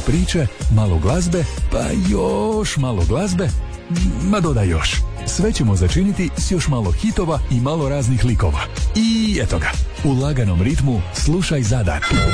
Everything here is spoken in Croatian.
priče, malo glazbe, pa još malo glazbe, ma dodaj još. Sve ćemo začiniti s još malo hitova i malo raznih likova. I eto ga, u laganom ritmu slušaj Zadar.